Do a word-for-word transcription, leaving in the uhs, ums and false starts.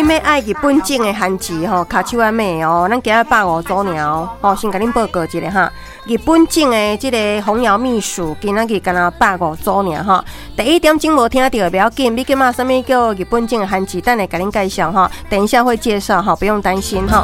要爱日本种的番薯吼，卡手仔买哦，咱今日百五组尔哦，先甲恁报告一下哈。日本种的这个红瑶蜜薯，今仔日敢若百五组尔哈。第一点钟无听到不要紧，你干嘛什么叫日本种的番薯？等下甲恁介绍哈，等一下会介绍哈，不用担心哈。